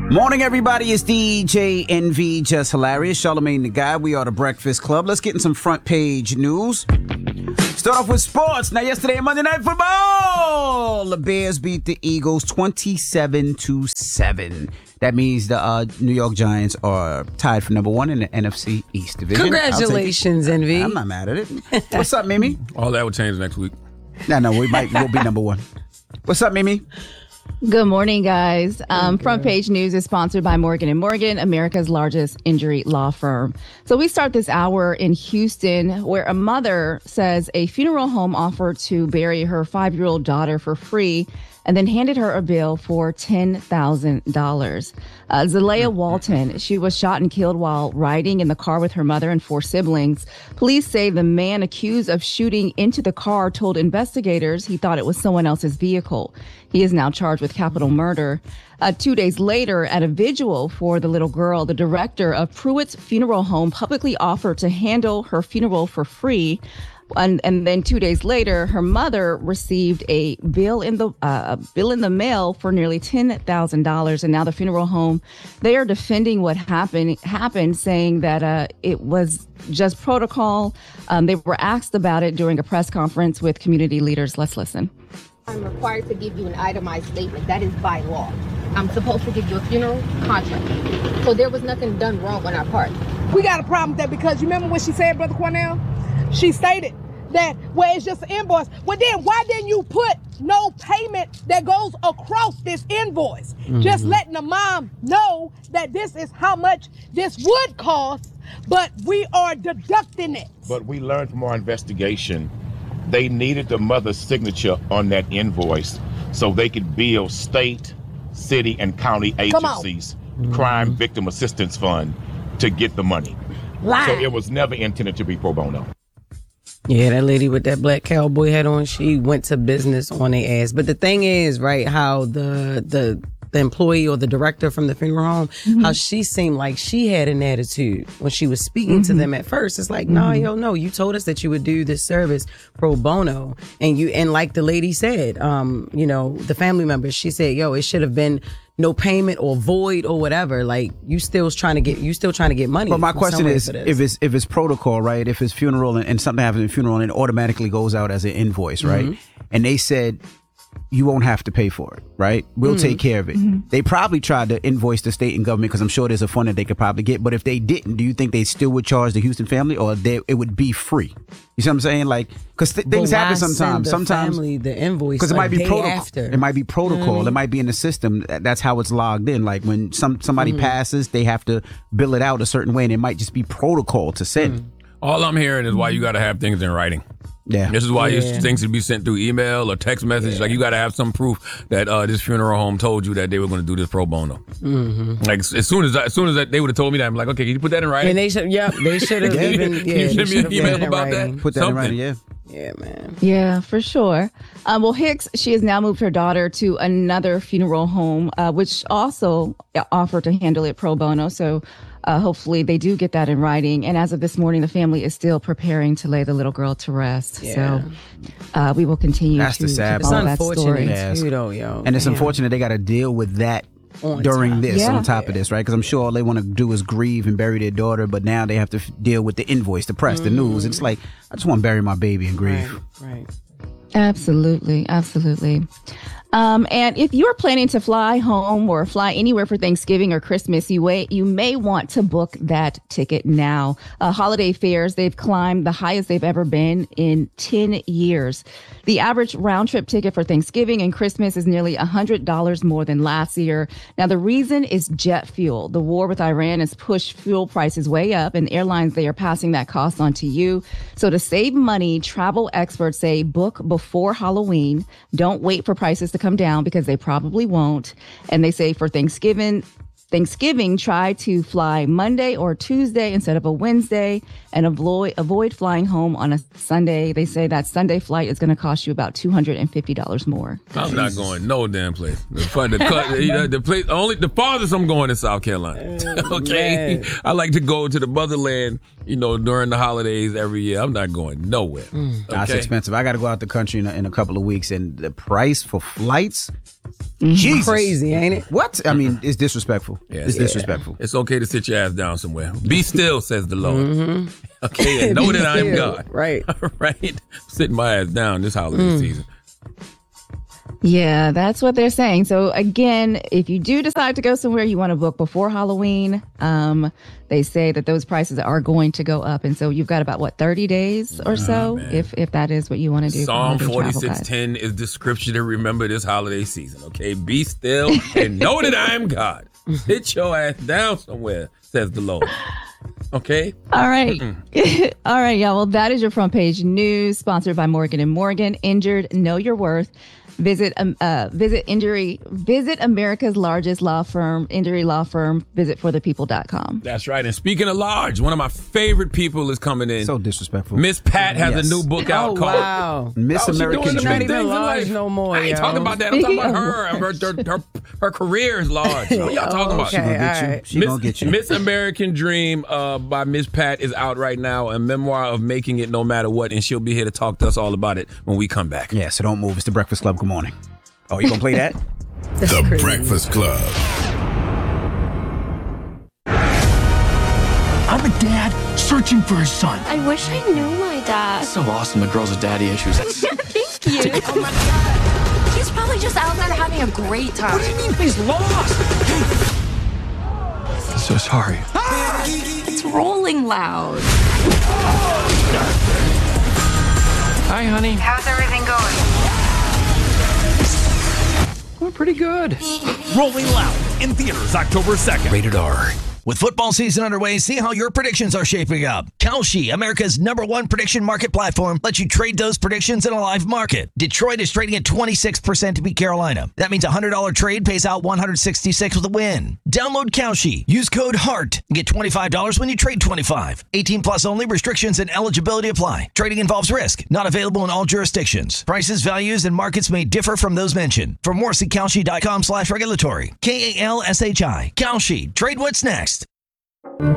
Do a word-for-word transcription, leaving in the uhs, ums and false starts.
Morning, everybody. It's D J N V, Just Hilarious. Charlamagne the Guy. We are the Breakfast Club. Let's get in some front page news. Start off with sports. Now, yesterday, Monday Night Football, the Bears beat the Eagles twenty-seven to seven. That means the uh, New York Giants are tied for number one in the N F C East Division. Congratulations, N V. I'm not mad at it. What's up, Mimi? All that will change next week. No, no, we might we'll be number one. What's up, Mimi? Good morning, guys. Um, Front Page News is sponsored by Morgan and Morgan, America's largest injury law firm. So we start this hour in Houston, where a mother says a funeral home offered to bury her five-year-old daughter for free and then handed her a bill for ten thousand dollars. Uh, Zalea Walton, she was shot and killed while riding in the car with her mother and four siblings. Police say the man accused of shooting into the car told investigators he thought it was someone else's vehicle. He is now charged with capital murder. Uh, two days later, at a vigil for the little girl, the director of Pruitt's Funeral Home publicly offered to handle her funeral for free. And, and then two days later, her mother received a bill in the uh, bill in the mail for nearly ten thousand dollars. And now the funeral home, they are defending what happened, happened saying that uh, it was just protocol. Um, they were asked about it during a press conference with community leaders. Let's listen. I'm required to give you an itemized statement. That is by law. I'm supposed to give you a funeral contract. So there was nothing done wrong on our part. We got a problem with that because you remember what she said, Brother Cornell? She stated that, well, it's just an invoice. Well, then why didn't you put no payment that goes across this invoice? Mm-hmm. Just letting the mom know that this is how much this would cost, but we are deducting it. But we learned from our investigation, they needed the mother's signature on that invoice so they could bill state, city, and county agencies, Crime Victim Assistance Fund, to get the money. Lie. So it was never intended to be pro bono. Yeah, that lady with that black cowboy hat on, she went to business on their ass. But the thing is, right, how the the the employee or the director from the funeral home, mm-hmm. how she seemed like she had an attitude when she was speaking mm-hmm. to them at first. It's like, mm-hmm. no, yo, no, you told us that you would do this service pro bono. And you, and like the lady said, um, you know, the family members, she said, yo, it should have been no payment or void or whatever. Like you still trying to get, you still trying to get money. But my question is, if it's, if it's protocol, right? If it's funeral and, and something happens at a funeral and it automatically goes out as an invoice, right? Mm-hmm. And they said, you won't have to pay for it, right? We'll mm-hmm. take care of it. Mm-hmm. They probably tried to invoice the state and government because I'm sure there's a fund that they could probably get. But if they didn't, do you think they still would charge the Houston family or they, it would be free? You see what I'm saying? Like, because th- things happen sometimes. The sometimes family, the invoice, because it might be protocol. After. It might be protocol. Mm-hmm. It might be in the system. That's how it's logged in. Like when some somebody mm-hmm. passes, they have to bill it out a certain way, and it might just be protocol to send. Mm-hmm. All I'm hearing is why you got to have things in writing. Yeah. This is why yeah. things should be sent through email or text message. Yeah. Like you got to have some proof that uh, this funeral home told you that they were going to do this pro bono. Mm-hmm. Like as soon as as soon as that, they would have told me that, I'm like, okay, can you put that in writing? And they should, yeah, they should have even, yeah, can you send me an email about writing. that? Put that Something. in writing, yeah. Yeah, man. Yeah, for sure. Um, well, Hicks, she has now moved her daughter to another funeral home, uh, which also offered to handle it pro bono. So uh, hopefully they do get that in writing. And as of this morning, the family is still preparing to lay the little girl to rest. Yeah. So uh, we will continue That's to, the sad to It's follow that unfortunate story. Yes. too, though, yo. And it's Damn. unfortunate they got to deal with that On during time. this, Yeah. on top of this, right? Because I'm sure all they want to do is grieve and bury their daughter, but now they have to f- deal with the invoice, the press, mm-hmm. the news. It's like, I just want to bury my baby and grieve. Right, right. Absolutely. Absolutely. Um, and if you're planning to fly home or fly anywhere for Thanksgiving or Christmas, you wait, you may want to book that ticket now. Uh, holiday fares, they've climbed the highest they've ever been in ten years. The average round trip ticket for Thanksgiving and Christmas is nearly one hundred dollars more than last year. Now, the reason is jet fuel. The war with Iran has pushed fuel prices way up, and airlines, they are passing that cost on to you. So to save money, travel experts say book before Halloween. Don't wait for prices to come down because they probably won't. And they say for Thanksgiving, Thanksgiving, try to fly Monday or Tuesday instead of a Wednesday, and avoid avoid flying home on a Sunday. They say that Sunday flight is going to cost you about two hundred fifty dollars more. I'm not going no damn place. The, fun, the, the, the place only the farthest I'm going is South Carolina. Okay, Man. I like to go to the motherland. You know, during the holidays every year. I'm not going nowhere. Mm. Okay? That's expensive. I got to go out the country in a, in a couple of weeks, and the price for flights Jesus. Crazy, ain't it? What? I mean, it's disrespectful. Yeah, it's yeah. disrespectful. It's okay to sit your ass down somewhere. Be still, says the Lord. Mm-hmm. Okay, and know that I am God. Right. Right? Sitting my ass down this holiday Mm. season. Yeah, that's what they're saying. So again, if you do decide to go somewhere you want to book before Halloween, um, they say that those prices are going to go up. And so you've got about, what, thirty days or so, man. if if that is what you want to do. for Psalm holiday travel, forty-six guys. ten is the scripture to remember this holiday season. Okay, be still and know that I am God. Sit your ass down somewhere, says the Lord. Okay. All right. All right, y'all. Well, that is your front page news, sponsored by Morgan and Morgan. Injured, know your worth. Visit um, uh, visit injury visit America's largest law firm, injury law firm. Visit for the people dot com. That's right. And speaking of large, one of my favorite people is coming in. So disrespectful. Miss Pat has Yes. a new book out Oh, called wow. Miss Oh, she American doing the Dream. big Not even things in large life. no more, I ain't yo. talking about that. I'm talking about Speaking her. Her, her, her, her career is large. What y'all talking about? She gonna Okay, get you. all right. She Miss, gonna get you. Miss American Dream uh, by Miss Pat is out right now, a memoir of making it no matter what, and she'll be here to talk to us all about it when we come back. Yeah, so don't move. It's the Breakfast Club. Good morning. Oh, you gonna play that? The Breakfast Club. I'm a dad searching for his son. I wish I knew my dad. So awesome, the girls with daddy issues. Thank you. Oh my God. He's probably just out there having a great time. What do you mean he's lost? I'm so sorry. It's rolling loud. Hi, honey. How's everything going? We're pretty good. Rolling Loud in theaters October second. Rated R. With football season underway, see how your predictions are shaping up. Kalshi, America's number one prediction market platform, lets you trade those predictions in a live market. Detroit is trading at twenty-six percent to beat Carolina. That means a one hundred dollars trade pays out one hundred sixty-six with a win. Download Kalshi. Use code HEART and get twenty-five dollars when you trade twenty-five. eighteen plus only. Restrictions and eligibility apply. Trading involves risk. Not available in all jurisdictions. Prices, values, and markets may differ from those mentioned. For more, see Kalshi.com slash regulatory. K A L S H I. Kalshi. Trade what's next.